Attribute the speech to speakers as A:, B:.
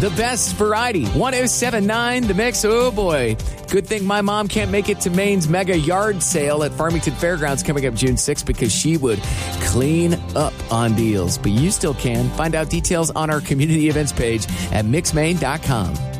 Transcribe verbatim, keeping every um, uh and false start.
A: the best variety. one oh seven point nine The Mix. Oh, boy. Good thing my mom can't make it to Maine's mega yard sale at Farmington Fairgrounds coming up June sixth because she would clean up on deals. But you still can. Find out details on our community events page at mix maine dot com.